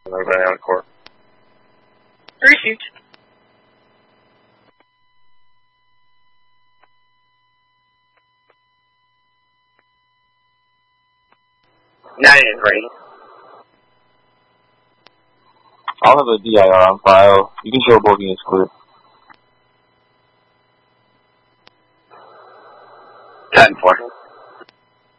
Everybody on court. Received. Nine is ready. I'll have a DIR on file. You can show boarding is clear. 10-4.